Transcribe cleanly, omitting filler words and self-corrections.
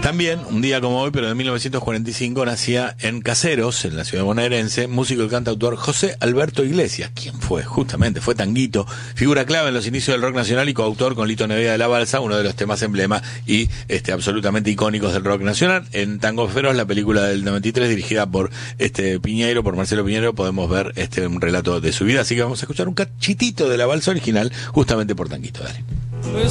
También, un día como hoy, pero de 1945, nacía en Caseros, en la ciudad bonaerense, músico y cantautor José Alberto Iglesias. ¿Quién fue? Justamente, fue tanguito, figura clave en los inicios del rock nacional y coautor con Lito Neveda de la Balsa, uno de los temas emblema y absolutamente icónicos del rock nacional. En Tango Feroz, la película del 93, dirigida por Piñeiro, por Marcelo Piñeiro, podemos ver un relato de su vida. Así que vamos a escuchar un cachitito de la Balsa original, justamente por Tanguito. Dale.